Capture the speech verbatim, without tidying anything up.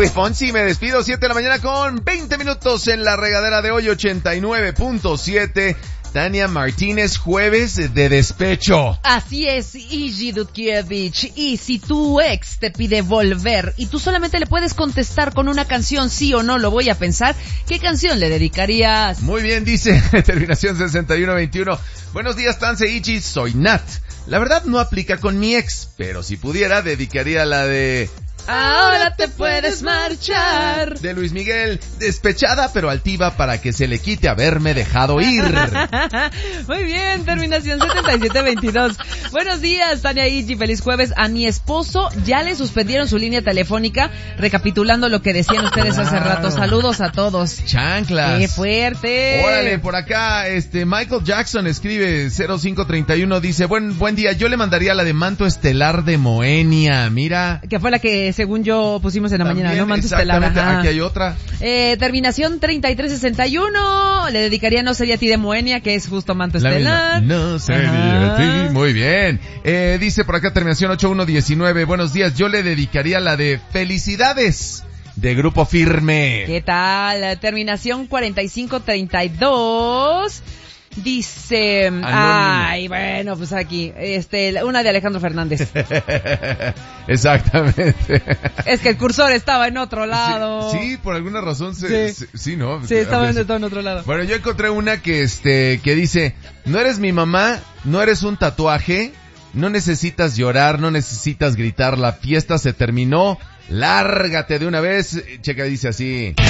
Luis Fonsi, me despido, siete de la mañana con veinte minutos en la regadera de hoy, ochenta y nueve punto siete. Tania Martínez, jueves de despecho. Así es, Iji Dudkiewicz. Y si tu ex te pide volver y tú solamente le puedes contestar con una canción, sí o no, lo voy a pensar, ¿qué canción le dedicarías? Muy bien, dice, terminación sesenta y uno veintiuno. Buenos días, Tance, Iji, soy Nat. La verdad no aplica con mi ex, pero si pudiera dedicaría la de... Ahora te puedes marchar. De Luis Miguel, despechada pero altiva para que se le quite haberme dejado ir. Muy bien, terminación setenta y siete veintidós. Buenos días, Tania Iji, feliz jueves. A mi esposo ya le suspendieron su línea telefónica, recapitulando lo que decían ustedes hace rato. Saludos a todos. Chanclas. ¡Qué fuerte! Órale, por acá, este, Michael Jackson escribe cero cinco treinta y uno, dice, buen, buen día, yo le mandaría la de Manto Estelar de Moenia, mira. Que fue la que según yo pusimos en la También, mañana, ¿no? Manto Estelar. Ajá. Aquí hay otra. Eh, terminación treinta y tres sesenta y uno. Le dedicaría No Sería a Ti de Moenia, que es justo Manto La Estelar. misma. No sería a ti. Muy bien. Eh, dice por acá terminación ochenta y uno diecinueve. Buenos días. Yo le dedicaría la de Felicidades de Grupo Firme. ¿Qué tal? Terminación cuarenta y cinco treinta y dos. Dice, Anónimo. ay, bueno, pues aquí, este, una de Alejandro Fernández. Exactamente. Es que el cursor estaba en otro lado. Sí, sí, por alguna razón se, Sí. se- sí, ¿no? Sí, estaba en, A en otro lado. Bueno, yo encontré una que este que dice, no eres mi mamá, no eres un tatuaje, no necesitas llorar, no necesitas gritar, la fiesta se terminó, lárgate de una vez. Checa, dice así.